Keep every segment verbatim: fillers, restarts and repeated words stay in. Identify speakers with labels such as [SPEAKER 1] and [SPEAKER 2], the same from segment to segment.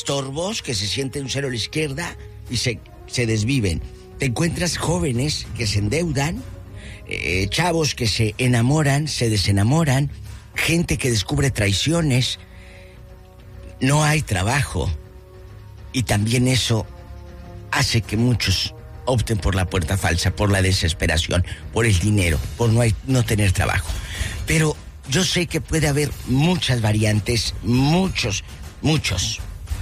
[SPEAKER 1] estorbos que se sienten un cero a la izquierda y se, se desviven. Te encuentras jóvenes que se endeudan, eh, chavos que se enamoran, se desenamoran, gente que descubre traiciones. No hay trabajo. Y también eso hace que muchos opten por la puerta falsa, por la desesperación, por el dinero, por no, hay, no tener trabajo. Pero yo sé que puede haber muchas variantes, muchos, muchos.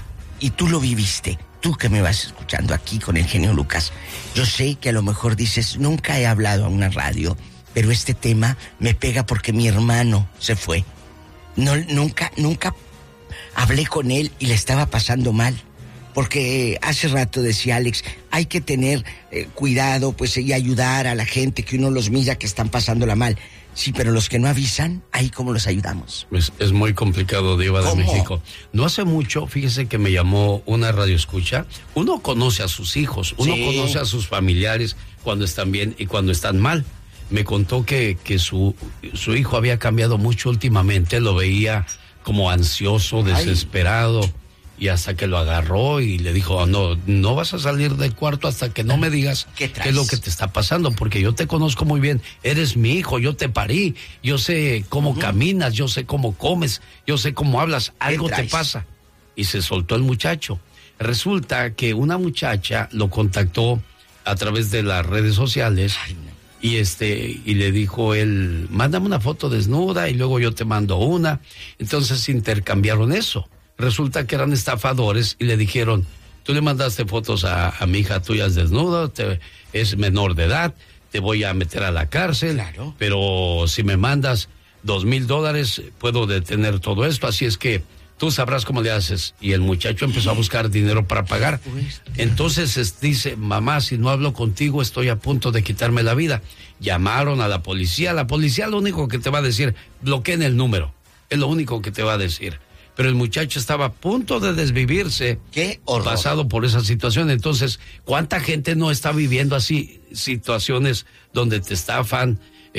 [SPEAKER 1] Y tú lo viviste, tú que me vas escuchando aquí con el genio Lucas. Yo sé que a lo mejor dices, nunca he hablado a una radio, pero este tema me pega porque mi hermano se fue. No, nunca, nunca hablé con él y le estaba pasando mal. Porque hace rato decía Alex, hay que tener eh, cuidado, pues, y ayudar a la gente que uno los mira que están pasándola mal. Sí, pero los que no avisan, ahí cómo los ayudamos.
[SPEAKER 2] Es, es muy complicado, Diva de
[SPEAKER 1] ¿Cómo?
[SPEAKER 2] México. No hace mucho, fíjese que me llamó una radioescucha. Uno conoce a sus hijos, uno sí. conoce a sus familiares cuando están bien y cuando están mal. Me contó que, que su, su hijo había cambiado mucho últimamente, lo veía como ansioso, desesperado. Ay. Y hasta que lo agarró y le dijo, no, no vas a salir del cuarto hasta que no me digas qué, qué es lo que te está pasando, porque yo te conozco muy bien, eres mi hijo, yo te parí, yo sé cómo uh-huh. caminas, yo sé cómo comes, yo sé cómo hablas, algo te pasa. Y se soltó el muchacho. Resulta que una muchacha lo contactó a través de las redes sociales. Ay, no. Y este, y le dijo él, mándame una foto desnuda y luego yo te mando una. Entonces intercambiaron eso. Resulta que eran estafadores y le dijeron, tú le mandaste fotos a, a mi hija tuyas desnuda, te, es menor de edad, te voy a meter a la cárcel, claro. Pero si me mandas dos mil dólares puedo detener todo esto, así es que tú sabrás cómo le haces. Y el muchacho empezó a buscar dinero para pagar. Entonces es, dice, mamá, si no hablo contigo estoy a punto de quitarme la vida. Llamaron a la policía, la policía lo único que te va a decir, bloqueen el número, es lo único que te va a decir. Pero el muchacho estaba a punto de desvivirse.
[SPEAKER 1] ¡Qué horror!
[SPEAKER 2] Pasado por esa situación. Entonces, ¿cuánta gente no está viviendo así situaciones donde te estafan?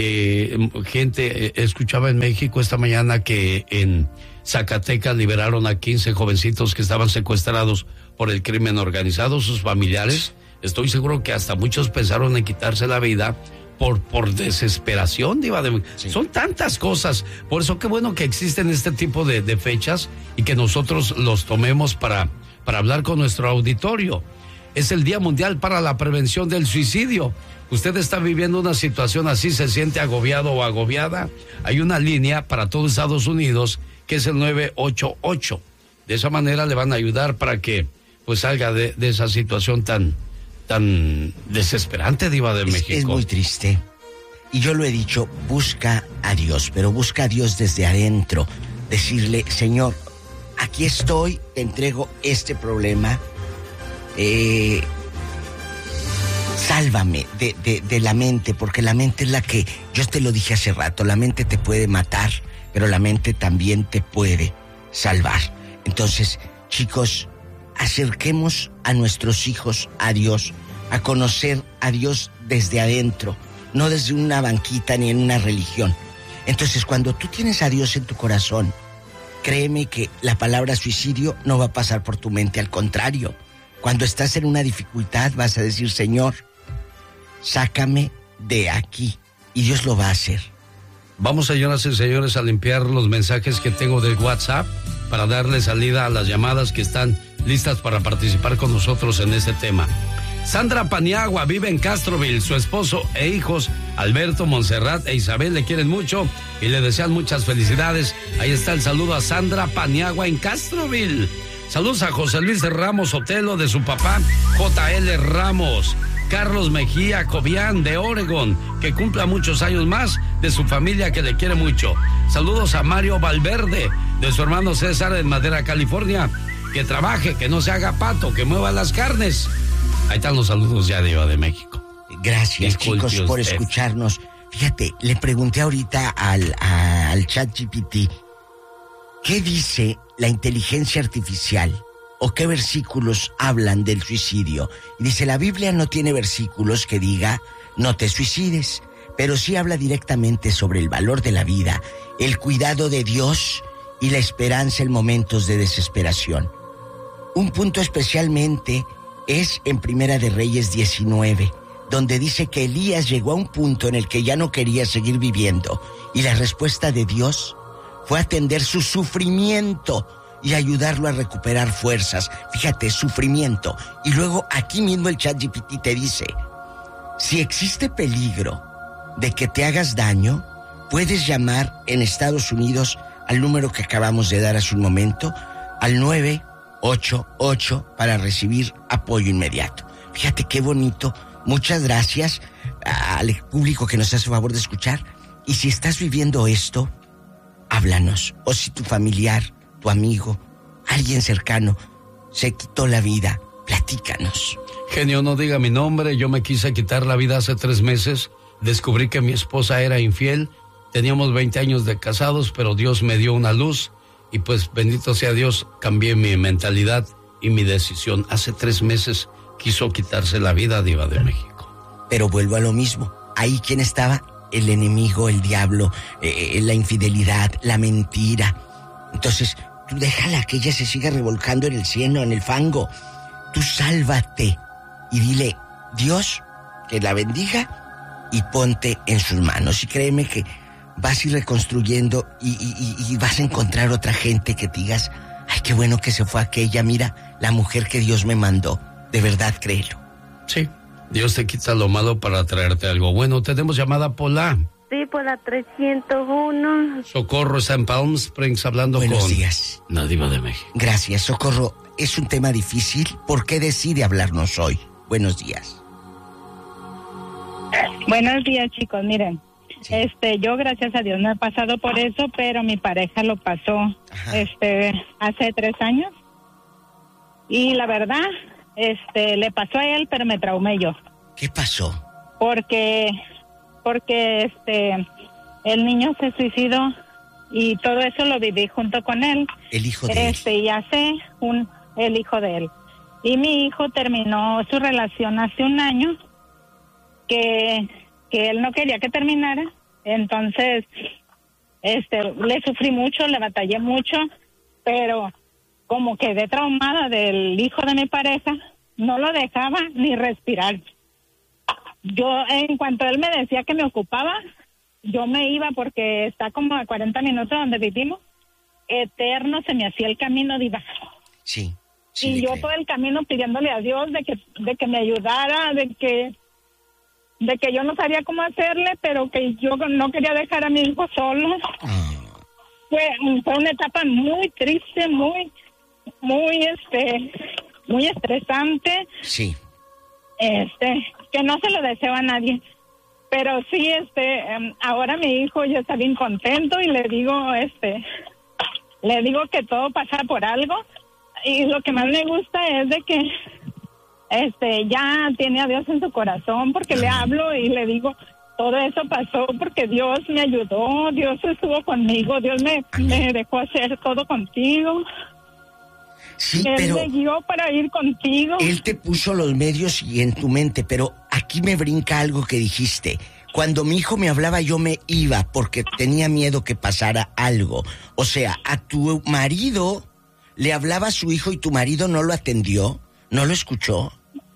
[SPEAKER 2] Eh, gente, eh, escuchaba en México esta mañana que en Zacatecas liberaron a quince jovencitos que estaban secuestrados por el crimen organizado, sus familiares. Estoy seguro que hasta muchos pensaron en quitarse la vida Por, por desesperación, Diva de... sí. Son tantas cosas. Por eso qué bueno que existen este tipo de, de fechas y que nosotros los tomemos para, para hablar con nuestro auditorio. Es el Día Mundial para la Prevención del Suicidio. Usted está viviendo una situación así, se siente agobiado o agobiada. Hay una línea para todo Estados Unidos que es el nueve ocho ocho. De esa manera le van a ayudar para que pues salga de, de esa situación tan... tan desesperante, Diva de
[SPEAKER 1] es,
[SPEAKER 2] México.
[SPEAKER 1] Es muy triste. Y yo lo he dicho, busca a Dios, pero busca a Dios desde adentro. Decirle, Señor, aquí estoy, te entrego este problema. Eh, sálvame de, de, de la mente, porque la mente es la que, yo te lo dije hace rato, la mente te puede matar, pero la mente también te puede salvar. Entonces, chicos, acerquemos a nuestros hijos a Dios, a conocer a Dios desde adentro, no desde una banquita ni en una religión. Entonces, cuando tú tienes a Dios en tu corazón, créeme que la palabra suicidio no va a pasar por tu mente, al contrario. Cuando estás en una dificultad vas a decir, Señor, sácame de aquí, y Dios lo va a hacer.
[SPEAKER 2] Vamos, señoras y señores, a limpiar los mensajes que tengo de WhatsApp para darle salida a las llamadas que están listas para participar con nosotros en este tema. Sandra Paniagua vive en Castroville. Su esposo e hijos, Alberto, Montserrat e Isabel, le quieren mucho y le desean muchas felicidades. Ahí está el saludo a Sandra Paniagua en Castroville. Saludos a José Luis Ramos Otelo, de su papá, J L Ramos. Carlos Mejía Cobian, de Oregon, que cumpla muchos años más, de su familia que le quiere mucho. Saludos a Mario Valverde, de su hermano César, en Madera, California. Que trabaje, que no se haga pato, que mueva las carnes. Ahí están los saludos ya de Diva de México.
[SPEAKER 1] Gracias, Disculpe chicos, por usted. escucharnos. Fíjate, le pregunté ahorita al, al ChatGPT, ¿qué dice la inteligencia artificial o qué versículos hablan del suicidio? Y dice, la Biblia no tiene versículos que diga, no te suicides, pero sí habla directamente sobre el valor de la vida, el cuidado de Dios y la esperanza en momentos de desesperación. Un punto especialmente es en Primera de Reyes diecinueve, donde dice que Elías llegó a un punto en el que ya no quería seguir viviendo, y la respuesta de Dios fue atender su sufrimiento y ayudarlo a recuperar fuerzas. Fíjate, sufrimiento. Y luego aquí mismo el ChatGPT te dice, si existe peligro de que te hagas daño, puedes llamar en Estados Unidos al número que acabamos de dar hace un momento, al nueve ocho ocho, para recibir apoyo inmediato. Fíjate qué bonito. Muchas gracias al público que nos hace favor de escuchar. Y si estás viviendo esto, háblanos. O si tu familiar, tu amigo, alguien cercano se quitó la vida, platícanos.
[SPEAKER 2] Genio, no diga mi nombre. Yo me quise quitar la vida hace tres meses. Descubrí que mi esposa era infiel. Teníamos veinte años de casados, pero Dios me dio una luz. Y pues, bendito sea Dios, cambié mi mentalidad y mi decisión. Hace tres meses quiso quitarse la vida, Diva de México.
[SPEAKER 1] Pero vuelvo a lo mismo. Ahí, ¿quién estaba? El enemigo, el diablo, eh, la infidelidad, la mentira. Entonces, tú déjala que ella se siga revolcando en el cieno, en el fango. Tú sálvate y dile, Dios, que la bendiga, y ponte en sus manos. Y créeme que vas a ir reconstruyendo y, y, y vas a encontrar otra gente que te digas, ay, qué bueno que se fue aquella, mira, la mujer que Dios me mandó. De verdad, créelo.
[SPEAKER 2] Sí, Dios te quita lo malo para traerte algo bueno. Tenemos llamada, Pola.
[SPEAKER 3] Sí, por la trescientos uno.
[SPEAKER 2] Socorro está en Palm Springs hablando
[SPEAKER 1] Buenos
[SPEAKER 2] con...
[SPEAKER 1] Buenos días.
[SPEAKER 2] La Diva de México.
[SPEAKER 1] Gracias, Socorro. Es un tema difícil. ¿Por qué decide hablarnos hoy? Buenos días.
[SPEAKER 4] Buenos días, chicos. Miren,
[SPEAKER 1] sí.
[SPEAKER 4] este, yo gracias a Dios no he pasado por eso, pero mi pareja lo pasó, Ajá. este, hace tres años. Y la verdad, este, le pasó a él, pero me traumé yo.
[SPEAKER 1] ¿Qué pasó?
[SPEAKER 4] Porque, porque, este, el niño se suicidó y todo eso lo viví junto con él.
[SPEAKER 1] El hijo de
[SPEAKER 4] este,
[SPEAKER 1] él.
[SPEAKER 4] Y hace un, el hijo de él. Y mi hijo terminó su relación hace un año. Que, que él no quería que terminara, entonces este le sufrí mucho, le batallé mucho, pero como quedé traumada del hijo de mi pareja, no lo dejaba ni respirar. Yo, en cuanto él me decía que me ocupaba, yo me iba porque está como a cuarenta minutos donde vivimos, eterno se me hacía el camino, Diva.
[SPEAKER 1] Sí, sí.
[SPEAKER 4] Y yo creo. Todo el camino pidiéndole a Dios de que, de que me ayudara, de que de que yo no sabía cómo hacerle, pero que yo no quería dejar a mi hijo solo. Oh. Fue, fue una etapa muy triste, muy, muy, este, muy estresante.
[SPEAKER 1] Sí.
[SPEAKER 4] Este, que no se lo deseo a nadie. Pero sí, este, ahora mi hijo ya está bien contento y le digo, este, le digo que todo pasa por algo. Y lo que más me gusta es de que Este, ya tiene a Dios en su corazón, porque le hablo y le digo, todo eso pasó porque Dios me ayudó, Dios estuvo conmigo, Dios me, me dejó hacer todo contigo.
[SPEAKER 1] Sí,
[SPEAKER 4] él
[SPEAKER 1] pero
[SPEAKER 4] me guió para ir contigo.
[SPEAKER 1] Él te puso los medios y en tu mente, pero aquí me brinca algo que dijiste. Cuando mi hijo me hablaba, yo me iba porque tenía miedo que pasara algo. O sea, a tu marido le hablaba a su hijo y tu marido no lo atendió, no lo escuchó.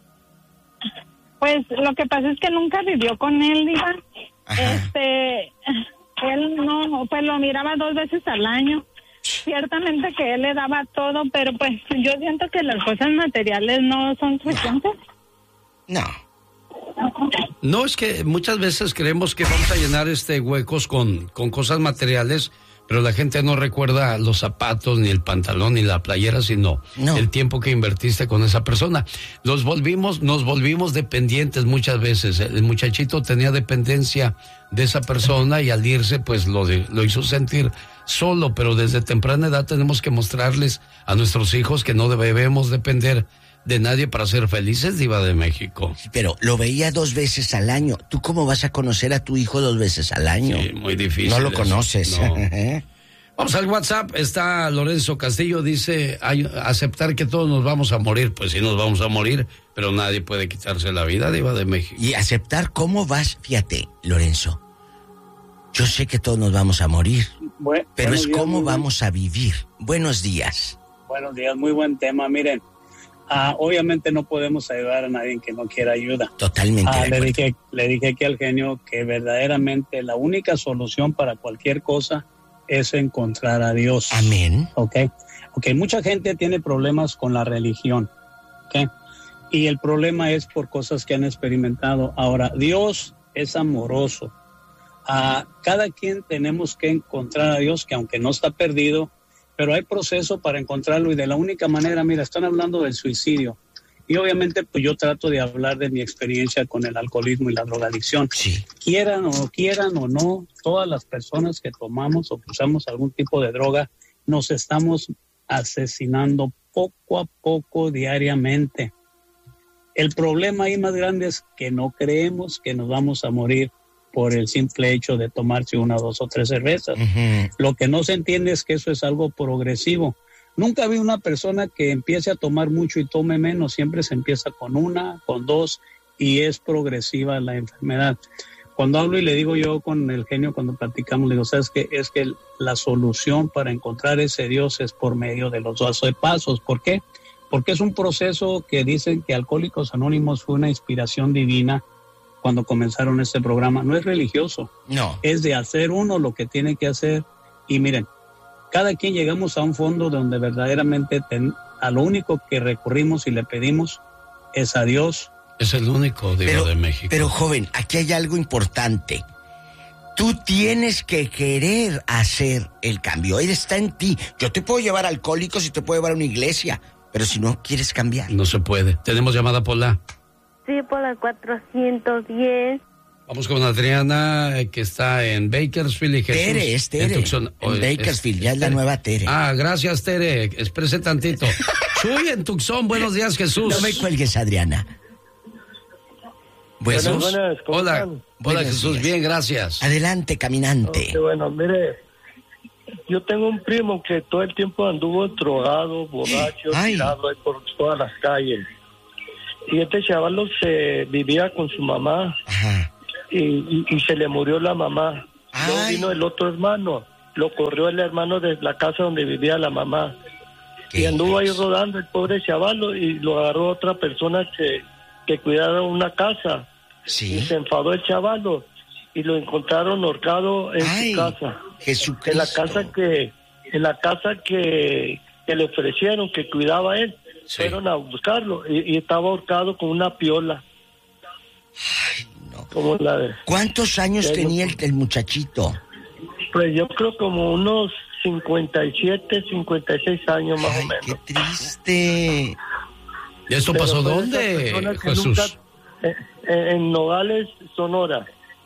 [SPEAKER 4] Pues lo que pasa es que nunca vivió con él, Diva. Este, él no, pues lo miraba dos veces al año. Ciertamente que él le daba todo, pero pues yo siento que las cosas materiales no son suficientes.
[SPEAKER 1] No.
[SPEAKER 2] No, es que muchas veces creemos que vamos a llenar este huecos con, con cosas materiales, pero la gente no recuerda los zapatos, ni el pantalón, ni la playera, sino no. el tiempo que invertiste con esa persona. Los volvimos, nos volvimos dependientes muchas veces. El muchachito tenía dependencia de esa persona y al irse, pues lo, de, lo hizo sentir solo, pero desde temprana edad tenemos que mostrarles a nuestros hijos que no debemos depender de nadie para ser felices, Diva de México.
[SPEAKER 1] Pero lo veía dos veces al año. ¿Tú cómo vas a conocer a tu hijo dos veces al año?
[SPEAKER 2] Sí, muy difícil.
[SPEAKER 1] No lo eso. conoces.
[SPEAKER 2] No. Vamos al WhatsApp. Está Lorenzo Castillo. Dice, hay, aceptar que todos nos vamos a morir. Pues sí nos vamos a morir, pero nadie puede quitarse la vida, Diva de México.
[SPEAKER 1] Y aceptar cómo vas. Fíjate, Lorenzo. Yo sé que todos nos vamos a morir. Bueno, pero es días, cómo vamos a vivir. Buenos días.
[SPEAKER 5] buenos días, muy buen tema. Miren, uh, obviamente no podemos ayudar a nadie que no quiera ayuda.
[SPEAKER 1] Totalmente.
[SPEAKER 5] Uh, le, dije, le dije aquí al genio que verdaderamente la única solución para cualquier cosa es encontrar a Dios.
[SPEAKER 1] Amén.
[SPEAKER 5] Ok, ok, mucha gente tiene problemas con la religión, ok, y el problema es por cosas que han experimentado. Ahora, Dios es amoroso. A cada quien tenemos que encontrar a Dios, que aunque no está perdido, pero hay proceso para encontrarlo, y de la única manera, mira, están hablando del suicidio, y obviamente pues yo trato de hablar de mi experiencia con el alcoholismo y la drogadicción.
[SPEAKER 1] Sí.
[SPEAKER 5] Quieran o quieran o no, todas las personas que tomamos o usamos algún tipo de droga, nos estamos asesinando poco a poco diariamente. El problema ahí más grande es que no creemos que nos vamos a morir por el simple hecho de tomarse una, dos o tres cervezas. Uh-huh. Lo que no se entiende es que eso es algo progresivo. Nunca vi una persona que empiece a tomar mucho y tome menos. Siempre se empieza con una, con dos, y es progresiva la enfermedad. Cuando hablo y le digo yo con el genio, cuando platicamos, le digo, ¿sabes qué? Es que la solución para encontrar ese Dios es por medio de los doce pasos. ¿Por qué? Porque es un proceso que dicen que Alcohólicos Anónimos fue una inspiración divina cuando comenzaron este programa. No es religioso.
[SPEAKER 1] No.
[SPEAKER 5] Es de hacer uno lo que tiene que hacer. Y miren, cada quien llegamos a un fondo donde verdaderamente ten, a lo único que recurrimos y le pedimos es a Dios.
[SPEAKER 2] Es el único, digo,
[SPEAKER 1] pero,
[SPEAKER 2] de México.
[SPEAKER 1] Pero, joven, aquí hay algo importante. Tú tienes que querer hacer el cambio. Él está en ti. Yo te puedo llevar a Alcohólicos y te puedo llevar a una iglesia, pero si no quieres cambiar.
[SPEAKER 2] No se puede. ¿Tenemos llamada, Pola?
[SPEAKER 3] Sí, por la cuatrocientos diez.
[SPEAKER 2] Vamos con Adriana, que está en Bakersfield y Jesús.
[SPEAKER 1] Tere, es Tere. En, Tucson,
[SPEAKER 2] oh,
[SPEAKER 1] en Bakersfield,
[SPEAKER 2] es,
[SPEAKER 1] ya
[SPEAKER 2] es
[SPEAKER 1] es la nueva Tere.
[SPEAKER 2] Ah, gracias, Tere. Exprese tantito. Chuy en Tucson, buenos días, Jesús.
[SPEAKER 1] No me cuelgues, Adriana.
[SPEAKER 6] Buenas, buenas, ¿cómo
[SPEAKER 2] Hola,
[SPEAKER 6] están?
[SPEAKER 2] hola
[SPEAKER 1] Buenos
[SPEAKER 2] Jesús,
[SPEAKER 1] días.
[SPEAKER 2] Bien, gracias.
[SPEAKER 1] Adelante, caminante.
[SPEAKER 6] Oh, bueno, mire, yo tengo un primo que todo el tiempo anduvo drogado, borracho,
[SPEAKER 1] Ay.
[SPEAKER 6] tirado ahí por todas las calles. Y este chaval se vivía con su mamá.
[SPEAKER 1] Ajá.
[SPEAKER 6] Y, y, y se le murió la mamá.
[SPEAKER 1] Ay.
[SPEAKER 6] Luego vino el otro hermano, lo corrió el hermano de la casa donde vivía la mamá. Y anduvo ahí rodando el pobre chaval y lo agarró otra persona que, que cuidaba una casa.
[SPEAKER 1] Sí.
[SPEAKER 6] Y se enfadó el chavalo y lo encontraron ahorcado en
[SPEAKER 1] Ay,
[SPEAKER 6] su casa.
[SPEAKER 1] Jesucristo.
[SPEAKER 6] En la casa que en la casa que, que le ofrecieron, que cuidaba él.
[SPEAKER 2] Sí.
[SPEAKER 6] Fueron a buscarlo y, y estaba ahorcado con una piola.
[SPEAKER 1] Ay, no.
[SPEAKER 6] Como la de,
[SPEAKER 1] ¿Cuántos años
[SPEAKER 6] Ya
[SPEAKER 1] tenía
[SPEAKER 6] no-
[SPEAKER 1] el, el muchachito?
[SPEAKER 6] pues yo creo como unos cincuenta y siete, cincuenta y seis años más
[SPEAKER 1] Ay,
[SPEAKER 6] o menos.
[SPEAKER 1] qué triste.
[SPEAKER 2] ¿Y esto
[SPEAKER 6] Pero
[SPEAKER 2] pasó
[SPEAKER 6] fue de
[SPEAKER 2] dónde,
[SPEAKER 6] esas personas que
[SPEAKER 2] Jesús?
[SPEAKER 6] nunca- eh, eh, en Nogales, Sonora.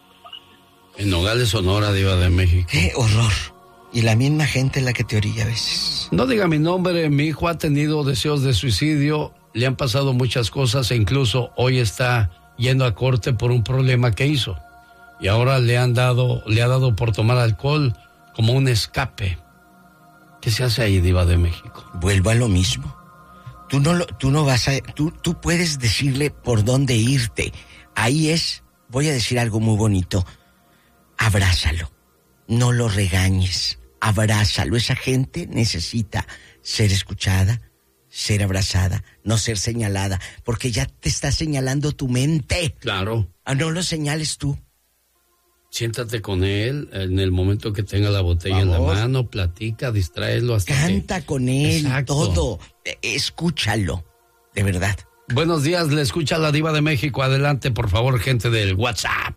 [SPEAKER 2] En Nogales, Sonora, diva de México.
[SPEAKER 1] Qué horror. Y la misma gente es la que te orilla a veces.
[SPEAKER 2] No diga mi nombre, mi hijo ha tenido deseos de suicidio, le han pasado muchas cosas e incluso hoy está yendo a corte por un problema que hizo. Y ahora le han dado, le ha dado por tomar alcohol como un escape. ¿Qué se hace ahí, diva de México?
[SPEAKER 1] Vuelvo a lo mismo. Tú no lo, tú no vas a, tú, tú puedes decirle por dónde irte. Ahí es, voy a decir algo muy bonito. Abrázalo. No lo regañes. Abrázalo. Esa gente necesita ser escuchada, ser abrazada, no ser señalada, porque ya te está señalando tu mente.
[SPEAKER 2] Claro.
[SPEAKER 1] Ah, no lo señales tú.
[SPEAKER 2] Siéntate con él en el momento que tenga la botella en la
[SPEAKER 1] Vamos.
[SPEAKER 2] mano, platica, distráelo hasta
[SPEAKER 1] Canta con él,
[SPEAKER 2] Exacto.
[SPEAKER 1] todo. Eh, Escúchalo, de verdad.
[SPEAKER 2] que... Buenos días, le escucha la diva de México. Adelante, por favor, gente del WhatsApp.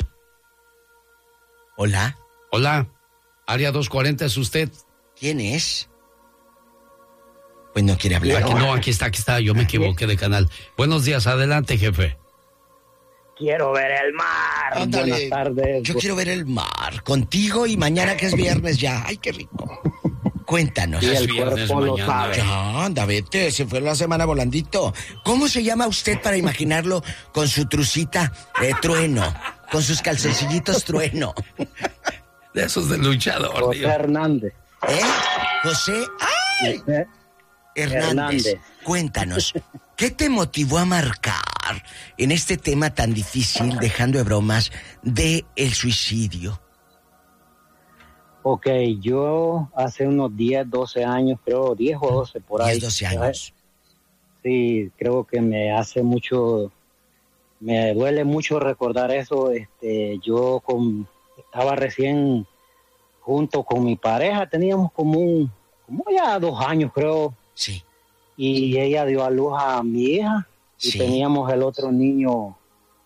[SPEAKER 1] Hola,
[SPEAKER 2] Hola, área doscientos cuarenta, ¿es usted?
[SPEAKER 1] ¿quién es? Pues no quiere hablar.
[SPEAKER 2] Aquí, no, aquí está, aquí está, yo me equivoqué de canal. Buenos días, adelante, jefe.
[SPEAKER 7] Quiero ver el mar.
[SPEAKER 1] Ándale.
[SPEAKER 7] Buenas tardes.
[SPEAKER 1] Yo quiero ver el mar contigo y mañana que es viernes ya. Ay, qué rico. Cuéntanos.
[SPEAKER 7] Y
[SPEAKER 2] Es
[SPEAKER 7] el
[SPEAKER 2] viernes
[SPEAKER 7] cuerpo lo
[SPEAKER 2] mañana.
[SPEAKER 7] sabe.
[SPEAKER 1] Ya, anda, vete, se fue la semana volandito. ¿Cómo se llama usted para imaginarlo con su trucita de trueno? Con sus calzoncillitos trueno.
[SPEAKER 2] De esos de luchador,
[SPEAKER 7] José
[SPEAKER 2] digo.
[SPEAKER 7] Hernández.
[SPEAKER 1] ¿Eh? José ¡ay!
[SPEAKER 7] José
[SPEAKER 1] Hernández.
[SPEAKER 7] Hernández.
[SPEAKER 1] Cuéntanos, ¿qué te motivó a marcar en este tema tan difícil, dejando de bromas, de el suicidio?
[SPEAKER 8] Ok, yo hace unos diez, doce años, creo, diez o doce por ahí.
[SPEAKER 1] diez, doce años.
[SPEAKER 8] Sí, creo que me hace mucho, me duele mucho recordar eso. Este, yo con, estaba recién junto con mi pareja, teníamos como un, como ya dos años creo.
[SPEAKER 1] Sí.
[SPEAKER 8] Y ella dio a luz a mi hija y
[SPEAKER 1] Sí.
[SPEAKER 8] teníamos el otro niño,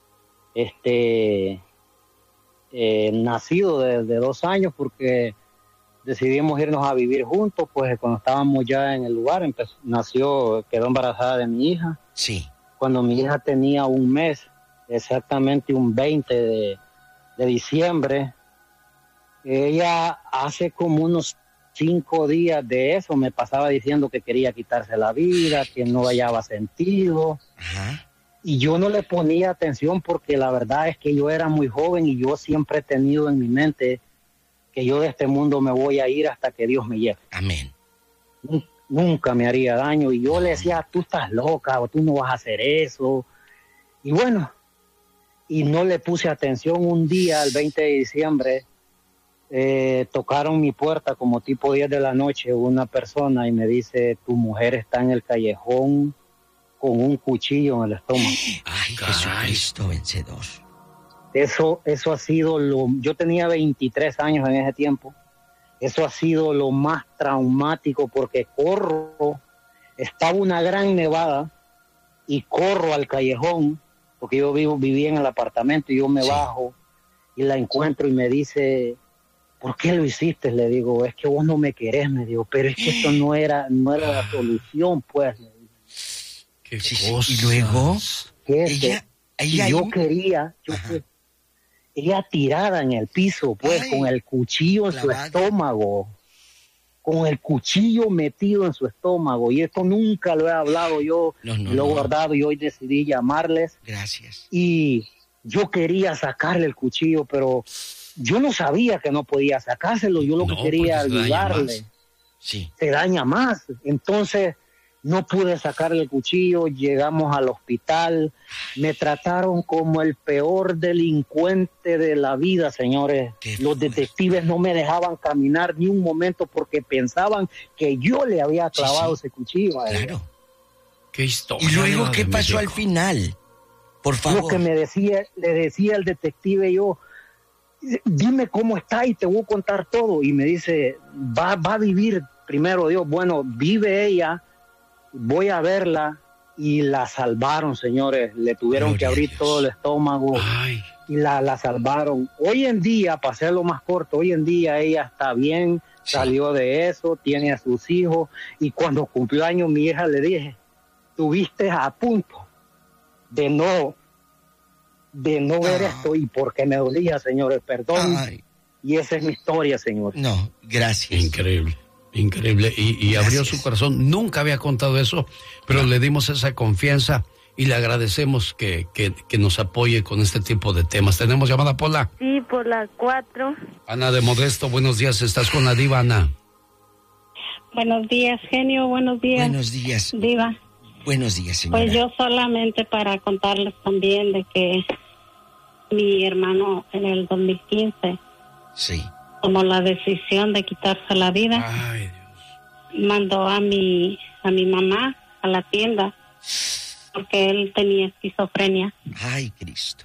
[SPEAKER 8] este, eh, nacido de, de dos años porque decidimos irnos a vivir juntos, pues cuando estábamos ya en el lugar, empezó, nació, quedó embarazada de mi hija.
[SPEAKER 1] Sí.
[SPEAKER 8] Cuando mi hija tenía un mes, exactamente un veinte de, de diciembre, ella hace como unos cinco días de eso me pasaba diciendo que quería quitarse la vida, que no hallaba sentido.
[SPEAKER 1] Ajá.
[SPEAKER 8] Y yo no le ponía atención porque la verdad es que yo era muy joven y yo siempre he tenido en mi mente que yo de este mundo me voy a ir hasta que Dios me lleve.
[SPEAKER 1] Amén.
[SPEAKER 8] Nunca me haría daño. Y yo le decía, tú estás loca o tú no vas a hacer eso. Y bueno, y no le puse atención. Un día, el veinte de diciembre, eh, tocaron mi puerta como tipo diez de la noche una persona y me dice, tu mujer está en el callejón con un cuchillo en el estómago.
[SPEAKER 1] Ay, Jesucristo vencedor.
[SPEAKER 8] Eso, eso ha sido lo... Yo tenía veintitrés años en ese tiempo. Eso ha sido lo más traumático porque corro, estaba una gran nevada y corro al callejón porque yo vivo, vivía en el apartamento y yo me
[SPEAKER 1] Sí.
[SPEAKER 8] bajo y la encuentro y me dice, ¿por qué lo hiciste? Le digo, es que vos no me querés, me digo, pero es que esto no era, no era la solución, pues. Le digo.
[SPEAKER 2] Qué
[SPEAKER 1] Sí, sí.
[SPEAKER 2] cosas.
[SPEAKER 1] Y luego,
[SPEAKER 8] ¿Qué es
[SPEAKER 1] ella,
[SPEAKER 8] que-
[SPEAKER 1] ella
[SPEAKER 8] y yo
[SPEAKER 1] ahí-
[SPEAKER 8] quería, yo
[SPEAKER 1] Ajá.
[SPEAKER 8] que- ella tirada en el piso, pues,
[SPEAKER 1] Ay,
[SPEAKER 8] con el cuchillo en su
[SPEAKER 1] clavada.
[SPEAKER 8] estómago, con el cuchillo metido en su estómago, y esto nunca lo he hablado yo,
[SPEAKER 1] No, no,
[SPEAKER 8] lo he
[SPEAKER 1] no.
[SPEAKER 8] guardado y hoy decidí llamarles,
[SPEAKER 1] Gracias.
[SPEAKER 8] y yo quería sacarle el cuchillo, pero yo no sabía que no podía sacárselo, yo lo
[SPEAKER 2] No,
[SPEAKER 8] que quería
[SPEAKER 2] porque se daña
[SPEAKER 8] ayudarle.
[SPEAKER 2] más.
[SPEAKER 1] Sí.
[SPEAKER 8] Se daña más. Entonces no pude sacarle el cuchillo, llegamos al hospital, me trataron como el peor delincuente de la vida, señores.
[SPEAKER 1] Qué
[SPEAKER 8] Los
[SPEAKER 1] fuerte.
[SPEAKER 8] detectives no me dejaban caminar ni un momento porque pensaban que yo le había
[SPEAKER 1] Sí,
[SPEAKER 8] clavado
[SPEAKER 1] sí.
[SPEAKER 8] ese cuchillo a ella.
[SPEAKER 1] Claro.
[SPEAKER 2] Qué historia.
[SPEAKER 1] ¿Y luego
[SPEAKER 2] la
[SPEAKER 1] qué
[SPEAKER 2] de
[SPEAKER 1] pasó al
[SPEAKER 2] México.
[SPEAKER 1] final? Por
[SPEAKER 8] Lo
[SPEAKER 1] favor.
[SPEAKER 8] que me decía, le decía el detective yo, dime cómo está y te voy a contar todo. Y me dice, va, va a vivir primero Dios. Bueno, vive ella, voy a verla. Y la salvaron, señores. Le tuvieron
[SPEAKER 2] Gloria
[SPEAKER 8] que
[SPEAKER 2] a
[SPEAKER 8] abrir
[SPEAKER 2] Dios.
[SPEAKER 8] todo el estómago
[SPEAKER 2] Ay,
[SPEAKER 8] y la, la salvaron. Hoy en día, para hacerlo más corto, hoy en día ella está bien,
[SPEAKER 1] Sí.
[SPEAKER 8] salió de eso, tiene a sus hijos. Y cuando cumplió años mi hija le dije, tuviste a punto de no de no ver
[SPEAKER 1] Ah.
[SPEAKER 8] esto y porque me dolía, señores, perdón.
[SPEAKER 1] Ay,
[SPEAKER 8] Y esa es mi historia, señores.
[SPEAKER 1] no, gracias.
[SPEAKER 2] increíble. Increíble. Y, y abrió
[SPEAKER 1] Gracias.
[SPEAKER 2] su corazón. Nunca había contado eso, pero le dimos esa confianza y le agradecemos que, que, que nos apoye con este tipo de temas. ¿Tenemos llamada, Pola?
[SPEAKER 3] Sí, por las cuatro.
[SPEAKER 2] Ana de Modesto, buenos días. Estás con la diva, Ana.
[SPEAKER 4] Buenos días, genio, buenos días.
[SPEAKER 1] Buenos días.
[SPEAKER 4] Diva.
[SPEAKER 1] Buenos días, señora.
[SPEAKER 4] Pues yo solamente para contarles también de que mi hermano en el dos mil quince
[SPEAKER 1] Sí.
[SPEAKER 4] tomó la decisión de quitarse la vida.
[SPEAKER 2] Ay, Dios.
[SPEAKER 4] Mandó a mi a mi mamá a la tienda porque él tenía esquizofrenia.
[SPEAKER 1] Ay, Cristo.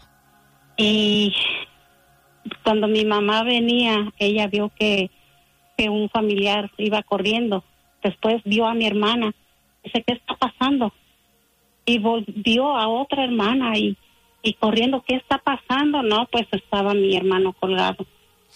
[SPEAKER 4] Y cuando mi mamá venía, ella vio que, que un familiar iba corriendo. Después vio a mi hermana. Dice, ¿qué está pasando? Y volvió a otra hermana y, y corriendo, ¿qué está pasando? No, pues estaba mi hermano colgado.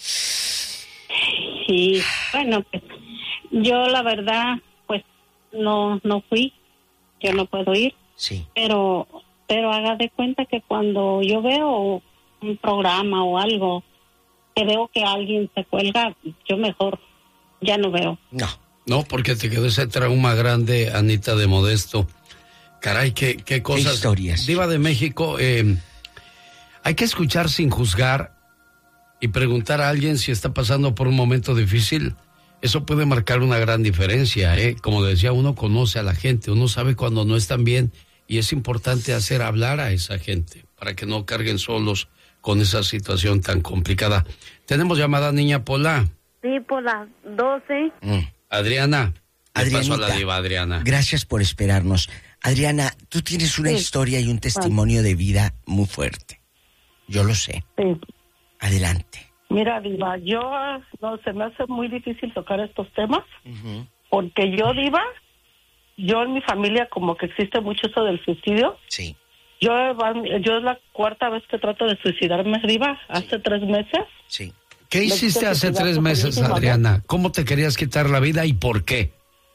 [SPEAKER 4] Y bueno, pues yo la verdad, pues no no fui. Yo no puedo ir.
[SPEAKER 1] Sí.
[SPEAKER 4] Pero pero haga de cuenta que cuando yo veo un programa o algo que veo que alguien se cuelga, yo mejor ya no veo.
[SPEAKER 1] No.
[SPEAKER 2] No, porque te quedó ese trauma grande, Anita de Modesto. Caray, qué, qué cosas.
[SPEAKER 1] historias.
[SPEAKER 2] Diva de México, eh, hay que escuchar sin juzgar y preguntar a alguien si está pasando por un momento difícil. Eso puede marcar una gran diferencia, ¿eh? Como decía, uno conoce a la gente, uno sabe cuando no están bien y es importante hacer hablar a esa gente para que no carguen solos con esa situación tan complicada. Tenemos llamada, niña Pola.
[SPEAKER 3] Sí, Sí, por las doce.
[SPEAKER 1] Mm.
[SPEAKER 2] Adriana.
[SPEAKER 1] Adrianita,
[SPEAKER 2] paso a la diva, Adriana.
[SPEAKER 1] Gracias por esperarnos. Adriana, tú tienes una
[SPEAKER 4] Sí.
[SPEAKER 1] historia y un testimonio de vida muy fuerte. Yo lo sé.
[SPEAKER 4] Sí.
[SPEAKER 1] Adelante.
[SPEAKER 4] Mira, Diva, yo no se me hace muy difícil tocar estos temas porque yo, Diva, yo en mi familia como que existe mucho eso del suicidio.
[SPEAKER 1] Sí.
[SPEAKER 4] Yo, yo es la cuarta vez que trato de suicidarme, Diva, hace tres meses.
[SPEAKER 1] Sí.
[SPEAKER 2] ¿Qué hiciste
[SPEAKER 4] Me
[SPEAKER 2] hace
[SPEAKER 4] quise
[SPEAKER 2] tres
[SPEAKER 4] suicidar
[SPEAKER 2] meses,
[SPEAKER 4] con mi
[SPEAKER 2] Adriana? ¿Cómo te querías quitar la vida y por qué?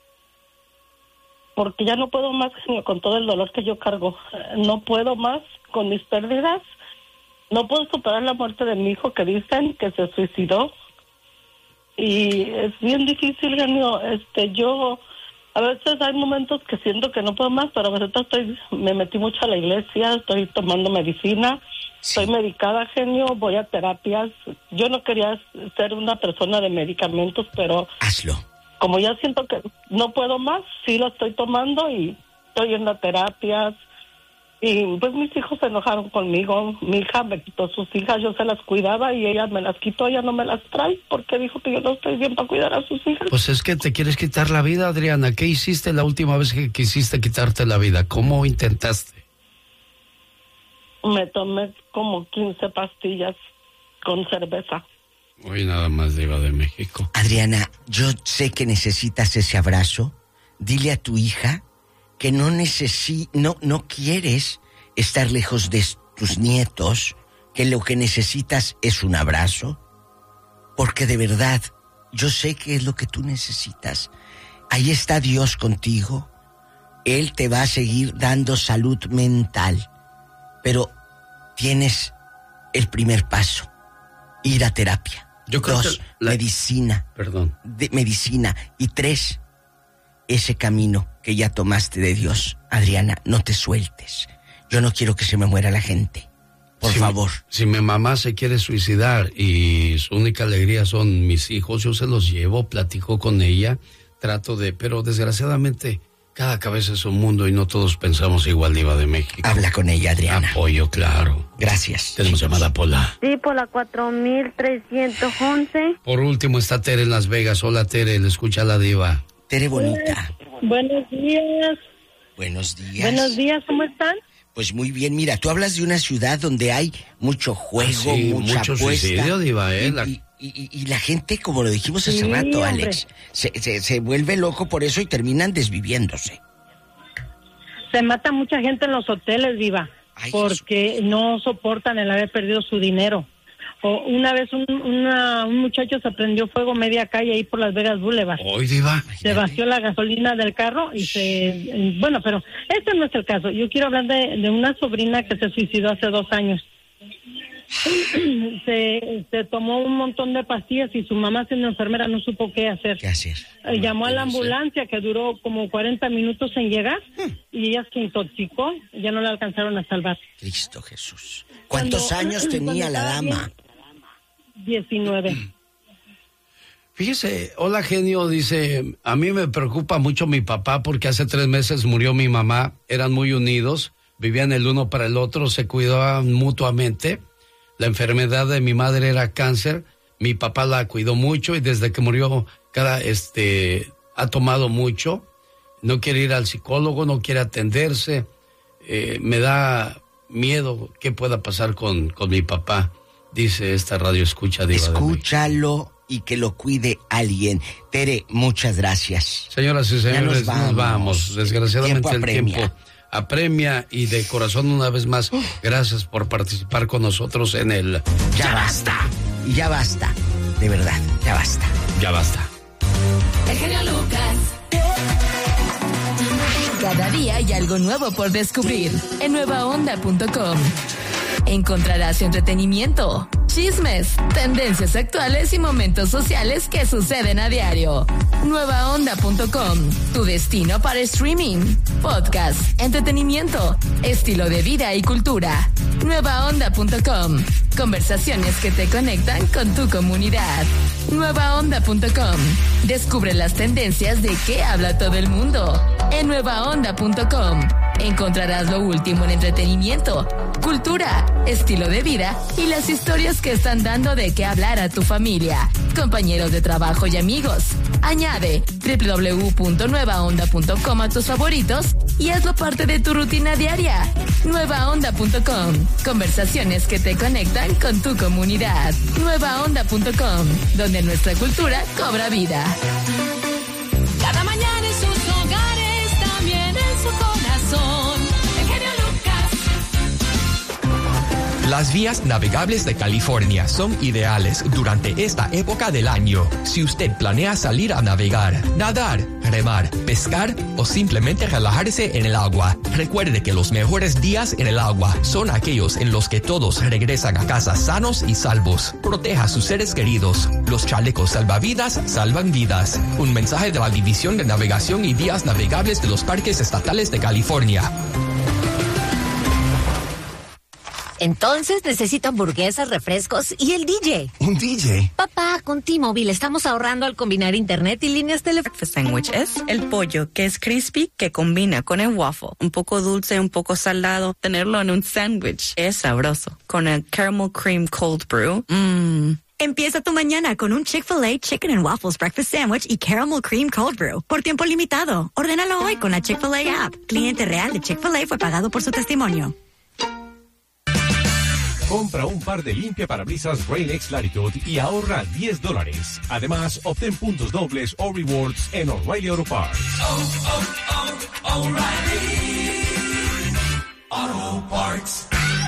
[SPEAKER 4] Porque ya no puedo más con todo el dolor que yo cargo. No puedo más con mis pérdidas. No puedo superar la muerte de mi hijo que dicen que se suicidó. Y es bien difícil, genio. Este, yo, a veces hay momentos que siento que no puedo más, pero a veces estoy, me metí mucho a la iglesia, estoy tomando medicina,
[SPEAKER 1] Sí.
[SPEAKER 4] estoy medicada, genio, voy a terapias. Yo no quería ser una persona de medicamentos, pero
[SPEAKER 1] Hazlo.
[SPEAKER 4] como ya siento que no puedo más, sí lo estoy tomando y estoy yendo a terapias. Y pues mis hijos se enojaron conmigo. Mi hija me quitó sus hijas, yo se las cuidaba y ella me las quitó, ella no me las trae porque dijo que yo no estoy bien para cuidar a sus hijas.
[SPEAKER 2] Pues es que te quieres quitar la vida, Adriana. ¿Qué hiciste la última vez que quisiste quitarte la vida? ¿Cómo intentaste?
[SPEAKER 4] Me tomé como quince pastillas con cerveza.
[SPEAKER 2] Hoy nada más, diva de México.
[SPEAKER 1] Adriana, yo sé que necesitas ese abrazo. Dile a tu hija que no necesi- no, no quieres estar lejos de tus nietos, que lo que necesitas es un abrazo, porque de verdad, yo sé que es lo que tú necesitas. Ahí está Dios contigo. Él te va a seguir dando salud mental, pero tienes el primer paso, ir a terapia.
[SPEAKER 2] Yo creo
[SPEAKER 1] Dos,
[SPEAKER 2] que la-
[SPEAKER 1] medicina.
[SPEAKER 2] Perdón.
[SPEAKER 1] De medicina. Y tres, ese camino que ya tomaste de Dios. Adriana, no te sueltes. Yo no quiero que se me muera la gente. Por
[SPEAKER 2] Si
[SPEAKER 1] favor.
[SPEAKER 2] Mi, si mi mamá se quiere suicidar y su única alegría son mis hijos, yo se los llevo, platico con ella, trato de... Pero desgraciadamente, cada cabeza es un mundo y no todos pensamos igual, diva de México.
[SPEAKER 1] Habla con ella, Adriana.
[SPEAKER 2] Apoyo, claro.
[SPEAKER 1] Gracias.
[SPEAKER 2] Tenemos llamada, Pola.
[SPEAKER 3] Sí, por la cuatro mil trescientos once.
[SPEAKER 2] Por último está Tere en Las Vegas. Hola, Tere, le escucha la diva.
[SPEAKER 1] Tere bonita.
[SPEAKER 4] Buenos días.
[SPEAKER 1] Buenos días.
[SPEAKER 4] Buenos días, ¿cómo están?
[SPEAKER 1] Pues muy bien, mira, tú hablas de una ciudad donde hay mucho juego,
[SPEAKER 2] Ah, sí,
[SPEAKER 1] mucha
[SPEAKER 2] mucho
[SPEAKER 1] apuesta.
[SPEAKER 2] suicidio, diva, ¿eh?
[SPEAKER 1] Y,
[SPEAKER 2] La-
[SPEAKER 1] y- y- y la gente, como lo dijimos hace
[SPEAKER 4] Sí,
[SPEAKER 1] rato,
[SPEAKER 4] hombre.
[SPEAKER 1] Alex, se, se, se vuelve loco por eso y terminan desviviéndose.
[SPEAKER 4] Se mata mucha gente en los hoteles, Diva,
[SPEAKER 1] Ay,
[SPEAKER 4] porque no soportan el haber perdido su dinero. O una vez un, una- un muchacho se prendió fuego media calle ahí por Las Vegas Boulevard.
[SPEAKER 2] Hoy, diva.
[SPEAKER 4] Se vació la gasolina del carro y se... Bueno, pero este no es el caso. Yo quiero hablar de, de una sobrina que se suicidó hace dos años. se, se tomó un montón de pastillas y su mamá, siendo enfermera, no supo qué hacer.
[SPEAKER 1] ¿Qué hacer?
[SPEAKER 4] Eh, Llamó a la ambulancia que duró como cuarenta minutos en llegar y ella se intoxicó, ya no la alcanzaron a salvar.
[SPEAKER 1] Cristo Jesús. ¿Cuántos
[SPEAKER 4] Cuando-
[SPEAKER 1] años tenía
[SPEAKER 4] cuando
[SPEAKER 1] la
[SPEAKER 4] estaba
[SPEAKER 1] dama?
[SPEAKER 4] bien, diecinueve.
[SPEAKER 2] Fíjese, hola genio, dice, a mí me preocupa mucho mi papá porque hace tres meses murió mi mamá, eran muy unidos, vivían el uno para el otro, se cuidaban mutuamente. La enfermedad de mi madre era cáncer, mi papá la cuidó mucho y desde que murió cada este ha tomado mucho, no quiere ir al psicólogo, no quiere atenderse, eh, me da miedo qué pueda pasar con, con mi papá, dice esta radio escucha diva de México.
[SPEAKER 1] Escúchalo y que lo cuide alguien. Tere, muchas gracias.
[SPEAKER 2] Señoras y
[SPEAKER 1] Ya nos
[SPEAKER 2] señores, nos vamos.
[SPEAKER 1] vamos.
[SPEAKER 2] Desgraciadamente
[SPEAKER 1] El
[SPEAKER 2] el
[SPEAKER 1] tiempo
[SPEAKER 2] tiempo apremia y de corazón una vez más, gracias por participar con nosotros en el
[SPEAKER 1] Ya basta. Y ya basta. De verdad, ya basta.
[SPEAKER 2] Ya basta.
[SPEAKER 9] El genio Lucas. Cada día hay algo nuevo por descubrir en nueva onda punto com. Encontrarás entretenimiento, chismes, tendencias actuales y momentos sociales que suceden a diario. nueva onda punto com, tu destino para streaming, podcast, entretenimiento, estilo de vida y cultura. nueva onda punto com, conversaciones que te conectan con tu comunidad. nueva onda punto com, descubre las tendencias de qué habla todo el mundo. en nueva onda punto com. Encontrarás lo último en entretenimiento, cultura, estilo de vida y las historias que están dando de qué hablar a tu familia, compañeros de trabajo y amigos. Añade doble u doble u doble u punto nueva onda punto com a tus favoritos y hazlo parte de tu rutina diaria. nueva onda punto com. Conversaciones que te conectan con tu comunidad. nueva onda punto com, donde nuestra cultura cobra vida.
[SPEAKER 10] Cada mañana en sus hogares, también en su corazón. El genio Lucas.
[SPEAKER 11] Las vías navegables de California son ideales durante esta época del año. Si usted planea salir a navegar, nadar, remar, pescar o simplemente relajarse en el agua, recuerde que los mejores días en el agua son aquellos en los que todos regresan a casa sanos y salvos. Proteja a sus seres queridos. Los chalecos salvavidas salvan vidas. Un mensaje de la División de Navegación y Vías Navegables de los Parques Estatales de California.
[SPEAKER 12] Entonces necesito hamburguesas, refrescos y el D J.
[SPEAKER 13] ¿Un D J?
[SPEAKER 12] Papá, con T-Mobile estamos ahorrando al combinar internet y líneas telefónicas.
[SPEAKER 14] Breakfast sandwich es el pollo que es crispy, que combina con el waffle. Un poco dulce, un poco salado. Tenerlo en un sándwich es sabroso. Con el caramel cream cold brew. Mmm.
[SPEAKER 15] Empieza tu mañana con un Chick-fil-A Chicken and Waffles Breakfast Sandwich y Caramel Cream Cold Brew. Por tiempo limitado. Ordénalo hoy con la Chick-fil-A app. Cliente real de Chick-fil-A fue pagado por su testimonio.
[SPEAKER 16] Compra un par de limpia parabrisas Rain-X Latitude y ahorra diez dólares. Además, obtén puntos dobles o rewards en O'Reilly Auto Parts.
[SPEAKER 10] Oh, oh, oh, O'Reilly Auto Parts.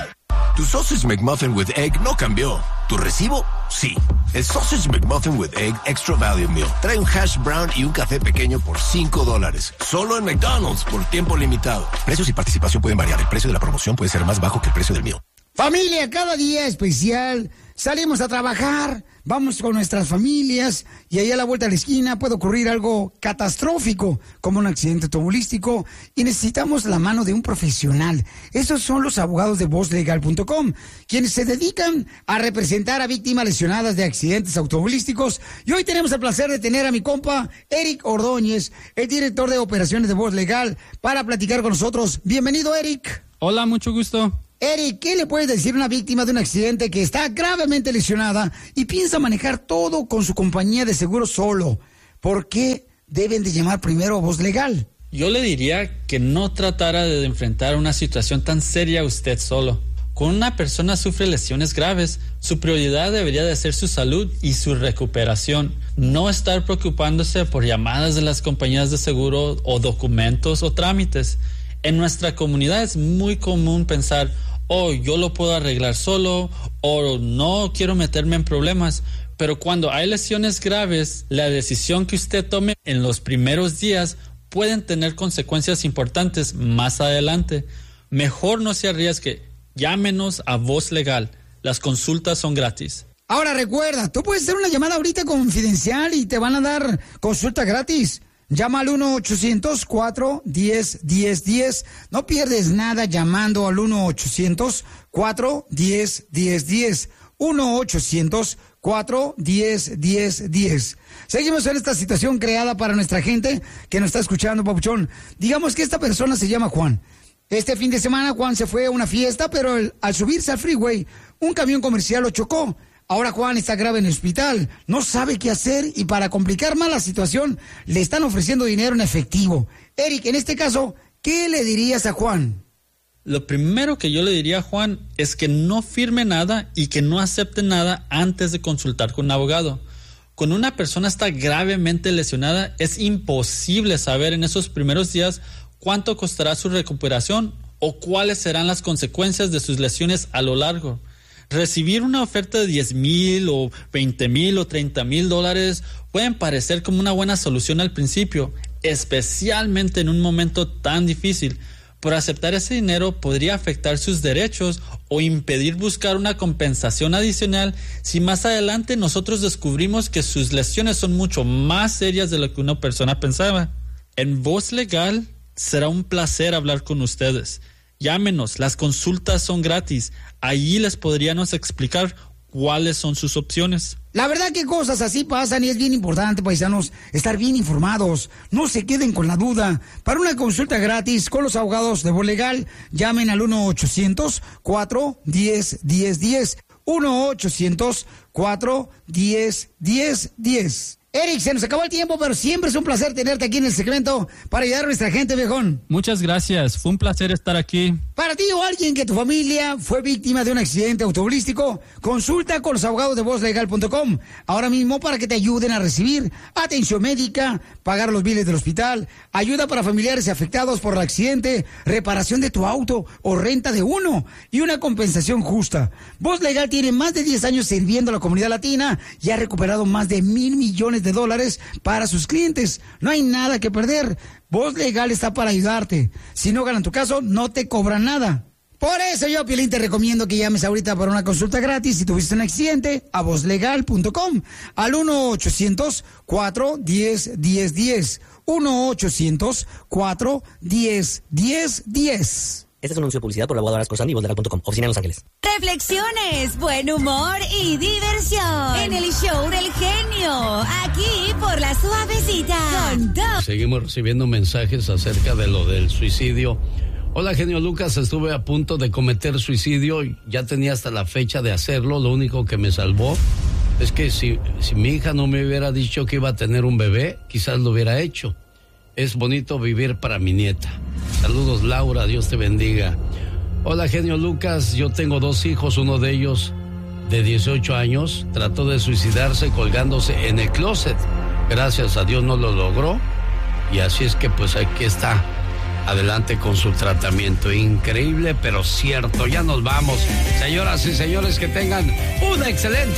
[SPEAKER 13] Tu Sausage McMuffin with Egg no cambió. ¿Tu recibo? Sí. El Sausage McMuffin with Egg Extra Value Meal trae un hash brown y un café pequeño por cinco dólares. Solo en McDonald's por tiempo limitado. Precios y participación pueden variar. El precio de la promoción puede ser más bajo que el precio del meal.
[SPEAKER 17] Familia, cada día especial, salimos a trabajar, vamos con nuestras familias y ahí a la vuelta de la esquina puede ocurrir algo catastrófico como un accidente automovilístico y necesitamos la mano de un profesional. Esos son los abogados de voz legal punto com, quienes se dedican a representar a víctimas lesionadas de accidentes automovilísticos. Y hoy tenemos el placer de tener a mi compa Eric Ordóñez, el director de operaciones de Voz Legal, para platicar con nosotros. Bienvenido, Eric.
[SPEAKER 18] Hola, mucho gusto.
[SPEAKER 17] Eric, ¿qué le puedes decir a una víctima de un accidente que está gravemente lesionada y piensa manejar todo con su compañía de seguro solo? ¿Por qué deben de llamar primero a Voz Legal?
[SPEAKER 18] Yo le diría que no tratara de enfrentar una situación tan seria usted solo. Cuando una persona sufre lesiones graves, su prioridad debería de ser su salud y su recuperación. No estar preocupándose por llamadas de las compañías de seguro o documentos o trámites. En nuestra comunidad es muy común pensar, oh, yo lo puedo arreglar solo, o no quiero meterme en problemas. Pero cuando hay lesiones graves, la decisión que usted tome en los primeros días pueden tener consecuencias importantes más adelante. Mejor no se arriesgue. Llámenos a Voz Legal. Las consultas son gratis.
[SPEAKER 17] Ahora recuerda, tú puedes hacer una llamada ahorita confidencial y te van a dar consulta gratis. Llama al uno ochocientos cuatro diez diez diez. No pierdes nada llamando al uno ochocientos cuatro diez diez diez. uno ochocientos cuatro diez diez diez. Seguimos en esta situación creada para nuestra gente que nos está escuchando, papuchón. Digamos que esta persona se llama Juan. Este fin de semana Juan se fue a una fiesta, pero el, al subirse al freeway, un camión comercial lo chocó. Ahora Juan está grave en el hospital, no sabe qué hacer y para complicar más la situación le están ofreciendo dinero en efectivo. Eric, en este caso, ¿qué le dirías a Juan?
[SPEAKER 18] Lo primero que yo le diría a Juan es que no firme nada y que no acepte nada antes de consultar con un abogado. Cuando una persona está gravemente lesionada, es imposible saber en esos primeros días cuánto costará su recuperación o cuáles serán las consecuencias de sus lesiones a lo largo. Recibir una oferta de diez mil o veinte mil o treinta mil dólares pueden parecer como una buena solución al principio, especialmente en un momento tan difícil. Por aceptar ese dinero podría afectar sus derechos o impedir buscar una compensación adicional si más adelante nosotros descubrimos que sus lesiones son mucho más serias de lo que una persona pensaba. En Voz Legal será un placer hablar con ustedes. Llámenos, las consultas son gratis. Allí les podríamos explicar cuáles son sus opciones.
[SPEAKER 17] La verdad que cosas así pasan y es bien importante, paisanos, estar bien informados. No se queden con la duda. Para una consulta gratis con los abogados de Voz Legal, llamen al uno ochocientos, cuatro uno cero, uno cero uno cero. uno ochocientos, cuatro uno cero, uno cero uno cero. Eric, se nos acabó el tiempo, pero siempre es un placer tenerte aquí en el segmento para ayudar a nuestra gente, viejón.
[SPEAKER 18] Muchas gracias, fue un placer estar aquí.
[SPEAKER 17] Para ti o alguien que tu familia fue víctima de un accidente automovilístico, consulta con los abogados de voz legal punto com ahora mismo para que te ayuden a recibir atención médica, pagar los biles del hospital, ayuda para familiares afectados por el accidente, reparación de tu auto o renta de uno y una compensación justa. Voz Legal tiene más de diez años sirviendo a la comunidad latina y ha recuperado más de mil millones de dólares para sus clientes. No hay nada que perder. Voz Legal está para ayudarte. Si no ganan tu caso, no te cobran nada. Por eso yo, Piolín, te recomiendo que llames ahorita para una consulta gratis si tuviste un accidente a voz legal punto com al uno ochocientos, cuatro uno cero, uno cero uno cero. uno ochocientos, cuatro uno cero, uno cero uno cero.
[SPEAKER 19] Este es un anuncio de publicidad por la abogada Corsan y voz legal punto com, oficina en Los Ángeles.
[SPEAKER 20] Reflexiones, buen humor y diversión en el show del genio, aquí por La Suavecita. Con dos.
[SPEAKER 2] Seguimos recibiendo mensajes acerca de lo del suicidio. Hola, genio Lucas, estuve a punto de cometer suicidio, ya tenía hasta la fecha de hacerlo, lo único que me salvó es que si, si mi hija no me hubiera dicho que iba a tener un bebé, quizás lo hubiera hecho. Es bonito vivir para mi nieta. Saludos, Laura, Dios te bendiga. Hola, genio Lucas, yo tengo dos hijos, uno de ellos de dieciocho años, trató de suicidarse colgándose en el closet. Gracias a Dios no lo logró y así es que pues aquí está, adelante con su tratamiento. Increíble, pero cierto. Ya nos vamos. Señoras y señores, que tengan una excelente